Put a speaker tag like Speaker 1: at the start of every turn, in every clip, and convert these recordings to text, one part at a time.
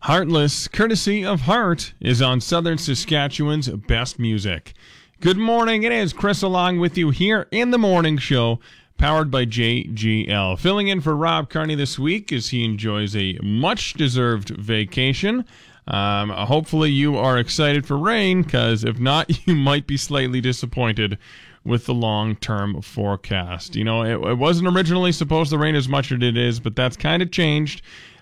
Speaker 1: Heartless, courtesy of Heart, is on Southern Saskatchewan's Best Music. Good morning, it is Chris along with you here in the morning show, powered by JGL. Filling in for Rob Carney this week as he enjoys a much-deserved vacation. Hopefully you are excited for rain, because if not, you might be slightly disappointed with the long-term forecast. You know, it wasn't originally supposed to rain as much as it is, but that's kind of changed.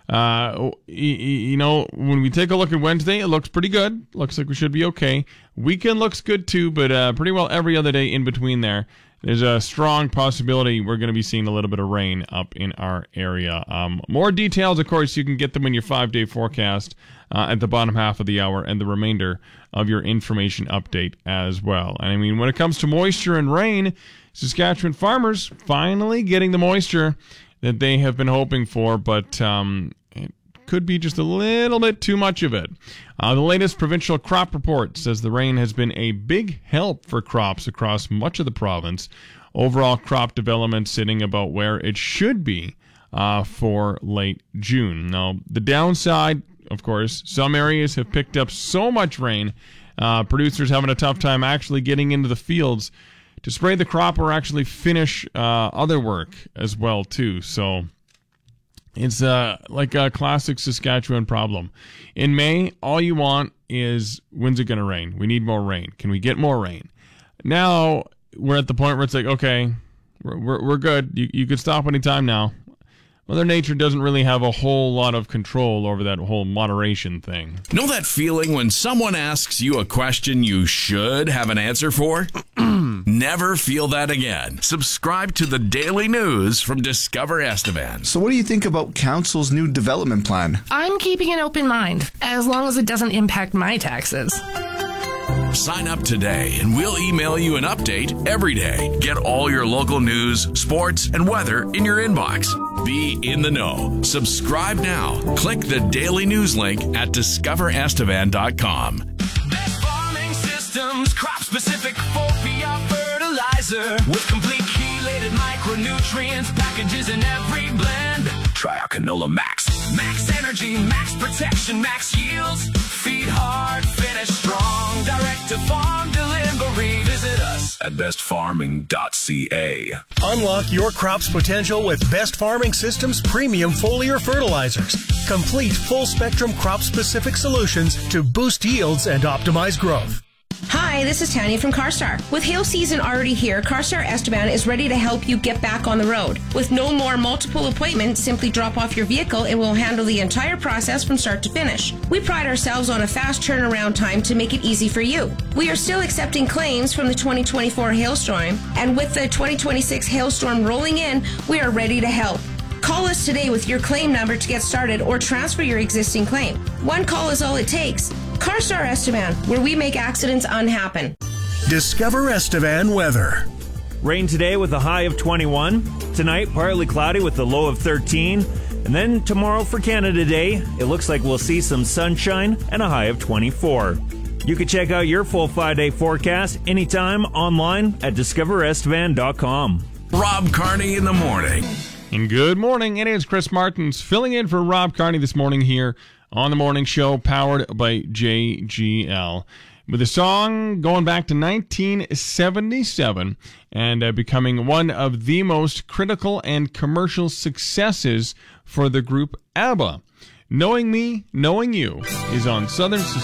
Speaker 1: You know, when we take a look at Wednesday, it looks pretty good. Looks like we should be okay. Weekend looks good too, but pretty well every other day in between there, there's a strong possibility we're going to be seeing a little bit of rain up in our area. More details, of course, you can get them in your 5-day forecast at the bottom half of the hour and the remainder of your information update as well. And I mean, when it comes to moisture and rain, Saskatchewan farmers finally getting the moisture that they have been hoping for, but it could be just a little bit too much of it. The latest provincial crop report says the rain has been a big help for crops across much of the province. Overall crop development sitting about where it should be for late June. Now, the downside, of course, some areas have picked up so much rain, producers having a tough time actually getting into the fields to spray the crop or actually finish other work as well too. So it's like a classic Saskatchewan problem. In May, all you want is, when's it going to rain? We need more rain. Can we get more rain? Now we're at the point where it's like, okay, we're good. You could stop anytime now. Mother Nature doesn't really have a whole lot of control over that whole moderation thing.
Speaker 2: Know that feeling when someone asks you a question you should have an answer for? Never feel that again. Subscribe to the Daily News from Discover Estevan.
Speaker 3: So what do you think about Council's new development plan?
Speaker 4: I'm keeping an open mind, as long as it doesn't impact my taxes.
Speaker 2: Sign up today and we'll email you an update every day. Get all your local news, sports, and weather in your inbox. Be in the know. Subscribe now. Click the Daily News link at discoverestevan.com.
Speaker 5: Best farming systems, crop-specific 4PR fertilizer with complete chelated micronutrients, packages in every blend. Try our Canola Max. Max energy, max protection, max yields. Feed hard, finish strong. Direct to farm delivery. Visit us at bestfarming.ca.
Speaker 6: Unlock your crop's potential with Best Farming Systems premium foliar fertilizers. Complete full-spectrum crop-specific solutions to boost yields and optimize growth.
Speaker 7: Hi, this is Tanya from CarStar. With hail season already here, CarStar Estevan is ready to help you get back on the road. With no more multiple appointments, simply drop off your vehicle and we'll handle the entire process from start to finish. We pride ourselves on a fast turnaround time to make it easy for you. We are still accepting claims from the 2024 hailstorm, and with the 2026 hailstorm rolling in, we are ready to help. Call us today with your claim number to get started or transfer your existing claim. One call is all it takes. CarStar Estevan, where we make accidents unhappen.
Speaker 6: Discover Estevan weather.
Speaker 8: Rain today with a high of 21. Tonight, partly cloudy with a low of 13. And then tomorrow for Canada Day, it looks like we'll see some sunshine and a high of 24. You can check out your full 5-day forecast anytime online at discoverestevan.com.
Speaker 2: Rob Carney in the morning.
Speaker 1: And good morning, it is Chris Martins filling in for Rob Carney this morning here on the morning show, powered by JGL. With a song going back to 1977 and becoming one of the most critical and commercial successes for the group ABBA. Knowing Me, Knowing You is on Southern